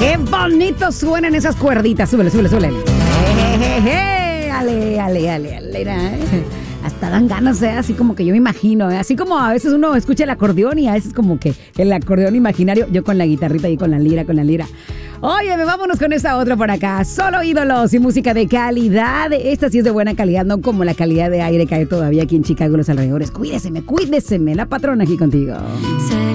Qué bonito suenan esas cuerditas. Súbele, súbele, súbele. Ale. Hasta dan ganas, así como que yo me imagino, así como a veces uno escucha el acordeón y a veces como que el acordeón imaginario, yo con la guitarrita y con la lira. Oye, vámonos con esta otra por acá. Solo ídolos y música de calidad. Esta sí es de buena calidad, no como la calidad de aire que hay todavía aquí en Chicago, los alrededores. Cuídeseme, la patrona aquí contigo. Sí.